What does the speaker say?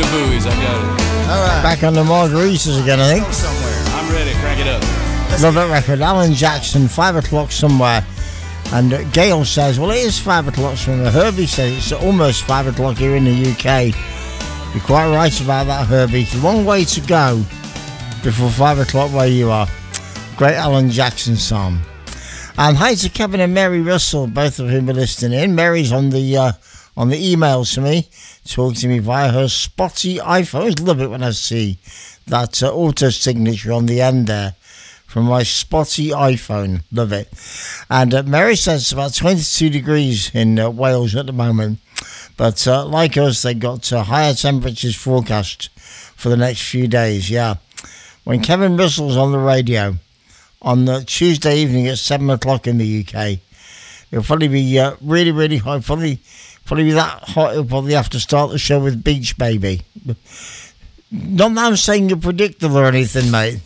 buoys. I got it. All right. Back on the margaritas again, I think. Go somewhere. I'm ready. Crank it up. Love that record. Alan Jackson, 5 o'clock somewhere. And Gail says, well, it is 5 o'clock somewhere. Herbie says it's almost 5 o'clock here in the UK. You're quite right about that, Herbie. It's a long way to go before 5 o'clock where you are. Great Alan Jackson song. And hi to Kevin and Mary Russell, both of whom are listening in. Mary's on the emails to me, talking to me via her spotty iPhone. I always love it when I see that auto signature on the end there from my spotty iPhone. Love it. And Mary says it's about 22 degrees in Wales at the moment. But like us, they got higher temperatures forecast for the next few days. Yeah. When Kevin Russell's on the radio on Tuesday evening at 7 o'clock in the UK, it'll probably be really, really hot. Probably be that hot, he'll probably have to start the show with Beach Baby. Not that I'm saying you're predictable or anything, mate.